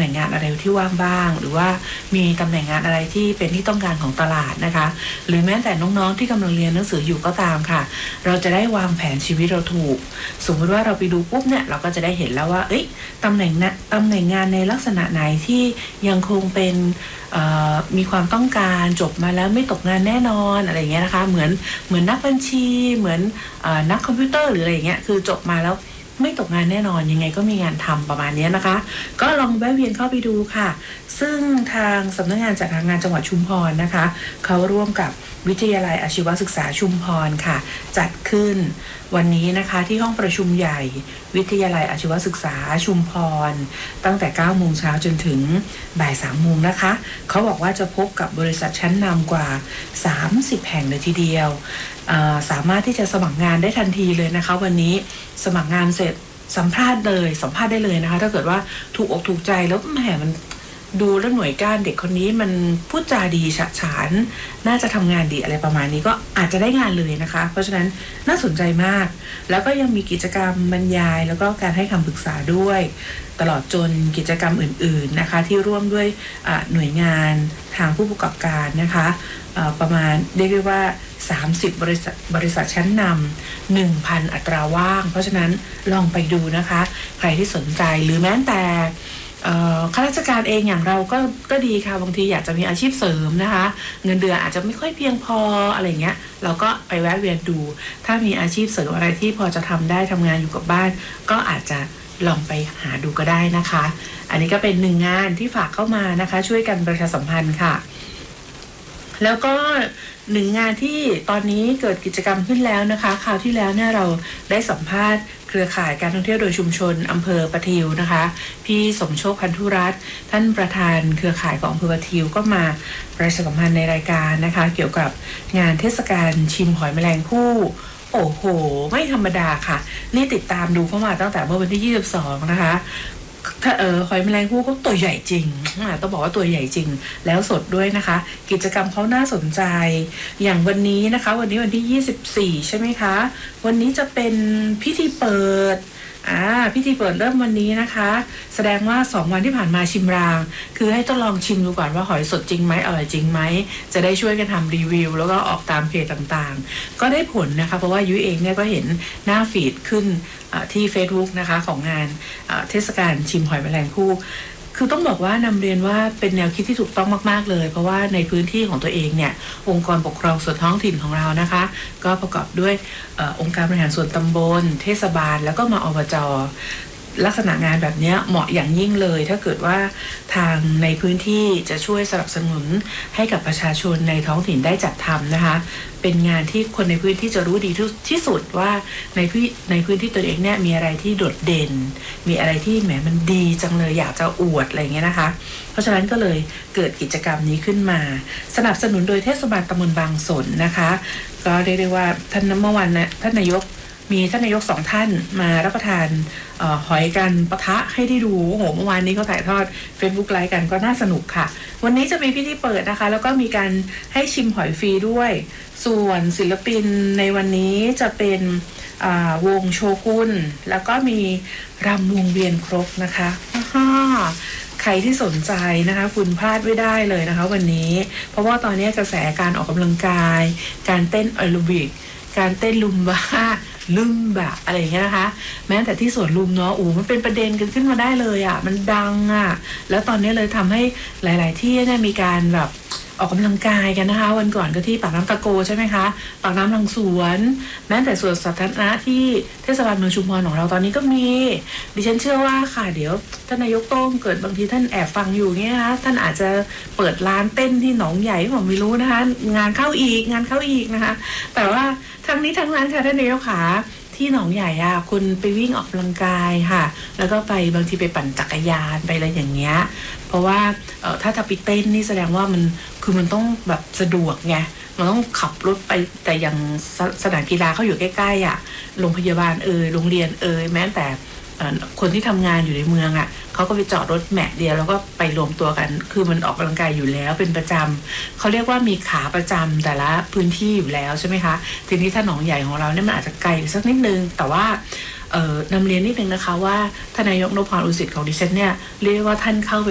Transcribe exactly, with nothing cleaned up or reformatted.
แหน่งงานอะไรที่ว่างบ้างหรือว่ามีตำแหน่งงานอะไรที่เป็นที่ต้องการของตลาดนะคะหรือแม้แต่น้องๆที่กำลังเรียนหนังสืออยู่ก็ตามค่ะเราจะได้วางแผนชีวิตเราถูกสมมติว่าเราไปดูปุ๊บเนี่ยเราก็จะได้เห็นแล้วว่าเอ้ยตำแหน่งนะตำแหน่งงานในลักษณะไหนที่ยังคงเป็นมีความต้องการจบมาแล้วไม่ตกงานแน่นอนอะไรเงี้ยนะคะเหมือนเหมือนนักบัญชีเหมือนนักคอมพิวเตอร์หรืออะไรเงี้ยคือจบมาแล้วไม่ตกงานแน่นอนยังไงก็มีงานทำประมาณนี้นะคะก็ลองแวะเวียนเข้าไปดูค่ะซึ่งทางสำนักงานจัดหางานจังหวัดชุมพรนะคะเขาร่วมกับวิทยาลัยอาชีวศึกษาชุมพรค่ะจัดขึ้นวันนี้นะคะที่ห้องประชุมใหญ่วิทยาลัยอาชีวศึกษาชุมพรตั้งแต่ เก้าโมงเช้าจนถึงบ่าย สามโมงนะคะเขาบอกว่าจะพบกับบริษัทชั้นนำกว่าสามสิบแห่งเลยทีเดียวสามารถที่จะสมัครงานได้ทันทีเลยนะคะวันนี้สมัครงานเสร็จสัมภาษณ์เลยสัมภาษณ์ได้เลยนะคะถ้าเกิดว่าถูกอกถูกใจแล้วแหมมันดูแล้วหน่วยก้านเด็กคนนี้มันพูดจาดีฉะฉานน่าจะทำงานดีอะไรประมาณนี้ก็อาจจะได้งานเลยนะคะเพราะฉะนั้นน่าสนใจมากแล้วก็ยังมีกิจกรรมบรรยายแล้วก็การให้คำปรึกษาด้วยตลอดจนกิจกรรมอื่นๆนะคะที่ร่วมด้วยหน่วยงานทางผู้ประกอบการนะคะประมาณเรียกได้ว่าสามสิบบริษัทบริษัทชั้นนำ หนึ่งพัน อัตราว่างเพราะฉะนั้นลองไปดูนะคะใครที่สนใจหรือแม้แต่ข้าราชการเองอย่างเราก็ก็ดีค่ะบางทีอยากจะมีอาชีพเสริมนะคะเงินเดือนอาจจะไม่ค่อยเพียงพออะไรเงี้ยเราก็ไปแวะเวียนดูถ้ามีอาชีพเสริมอะไรที่พอจะทำได้ทำงานอยู่กับบ้านก็อาจจะลองไปหาดูก็ได้นะคะอันนี้ก็เป็นหนึ่งงานที่ฝากเข้ามานะคะช่วยกันประชาสัมพันธ์ค่ะแล้วก็หนึ่งงานที่ตอนนี้เกิดกิจกรรมขึ้นแล้วนะคะคราวที่แล้วเนี่ยเราได้สัมภาษณ์เครือข่ายการท่องเที่ยวโดยชุมชนอำเภอปะทิวนะคะพี่สมโชคพันธุรัตน์ท่านประธานเครือข่ายของอำเภอปะทิวก็มาประชาสัมพันธ์ในรายการนะคะเกี่ยวกับงานเทศกาลชิมหอยแมลงภู่โอ้โหไม่ธรรมดาค่ะนี่ติดตามดูเข้ามาตั้งแต่เมื่อวันที่ยี่สิบสองนะคะถ้าเออหอยแมลงภู่เขาตัวใหญ่จริงต้องบอกว่าตัวใหญ่จริงแล้วสดด้วยนะคะกิจกรรมเขาน่าสนใจอย่างวันนี้นะคะวันนี้วันที่ยี่สิบสี่ใช่ไหมคะวันนี้จะเป็นพิธีเปิดอ่าพิธีเปิดเริ่มวันนี้นะคะแสดงว่าสองวันที่ผ่านมาชิมรางคือให้ต้องลองชิมดูก่อนว่าหอยสดจริงไหมอร่อยจริงไหมจะได้ช่วยกันทำรีวิวแล้วก็ออกตามเพจต่างๆก็ได้ผลนะคะเพราะว่ายุ้ยเองเนี่ยก็เห็นหน้าฟีดขึ้นที่ Facebook นะคะของงานเทศกาลชิมหอยแมลงภู่คือต้องบอกว่านำเรียนว่าเป็นแนวคิดที่ถูกต้องมากๆเลยเพราะว่าในพื้นที่ของตัวเองเนี่ยองค์กรปกครองส่วนท้องถิ่นของเรานะคะก็ประกอบด้วยเอ่อองค์การบริหารส่วนตำบลเทศบาลแล้วก็มาอบจ.ลักษณะงานแบบนี้เหมาะอย่างยิ่งเลยถ้าเกิดว่าทางในพื้นที่จะช่วยสนับสนุนให้กับประชาชนในท้องถิ่นได้จัดทำนะคะเป็นงานที่คนในพื้นที่จะรู้ดีที่สุดว่าในพื้นในพื้นที่ตัวเองเนี่ยมีอะไรที่โดดเด่นมีอะไรที่แหมมันดีจังเลยอยากจะอวดอะไรเงี้ยนะคะเพราะฉะนั้นก็เลยเกิดกิจกรรมนี้ขึ้นมาสนับสนุนโดยเทศบาลตำบลบางสนนะคะก็เรียกได้ว่าท่านเมื่อวานนะท่านนายกมีท่านนายกสองท่านมารับประทานเอ่อหอยกันปะทะให้ได้ดูโอ้โหเมื่อวานนี้เขาถ่ายทอด Facebook ไลฟ์กันก็น่าสนุกค่ะวันนี้จะมีพิธีเปิดนะคะแล้วก็มีการให้ชิมหอยฟรีด้วยส่วนศิลปินในวันนี้จะเป็นวงโชกุนแล้วก็มีรำวงเวียนครกนะคะใครที่สนใจนะคะคุณพลาดไม่ได้เลยนะคะวันนี้เพราะว่าตอนนี้กระแสการออกกำลังกายการเต้นแอโรบิกการเต้นลุมบ้าลุมบะอะไรอย่างเงี้ยนะคะแม้แต่ที่สวนลุมเนาะโอ้มันเป็นประเด็นกันขึ้นมาได้เลยอ่ะมันดังอ่ะแล้วตอนนี้เลยทำให้หลายๆที่เนี่ยมีการแบบออกกำลังกายกันนะคะวันก่อนก็ที่ปากน้ำตะโกใช่ไหมคะปากน้ำลังสวนแม้แต่สวนสาธารณะที่เทศบาลเมืองชุมพรของเราตอนนี้ก็มีดิฉันเชื่อว่าค่ะเดี๋ยวท่านนายกโต้งเกิดบางทีท่านแอบฟังอยู่เงี้ยนะท่านอาจจะเปิดร้านเต้นที่หนองใหญ่ผมไม่รู้นะคะงานเข้าอีกงานเข้าอีกนะคะแต่ว่าทั้งนี้ทั้งนั้นค่ะท่านนายกขาที่หนองใหญ่อะคุณไปวิ่งออกกำลังกายค่ะแล้วก็ไปบางทีไปปั่นจักรยานไปอะไรอย่างเงี้ยเพราะว่าเอ่อถ้าจะไปเต้นนี่แสดงว่ามันคือมันต้องแบบสะดวกไงมันต้องขับรถไปแต่อย่างส, สนามกีฬาเขาอยู่ใกล้ๆอะโรงพยาบาลเอ่ยโรงเรียนเอ่ยแม้แต่คนที่ทำงานอยู่ในเมืองอ่ะเขาก็ไปจอดรถแมะเดียวแล้วก็ไปรวมตัวกันคือมันออกกำลังกายอยู่แล้วเป็นประจำเขาเรียกว่ามีขาประจำแต่ละพื้นที่อยู่แล้วใช่ไหมคะทีนี้ถ้าหนองใหญ่ของเราเนี่ยมันอาจจะไกลสักนิดนึงแต่ว่าเอ่อนำเรียนนิดนึงนะคะว่าทนายกนพพรอุสิตของดิฉันเนี่ยเรียกว่าท่านเข้า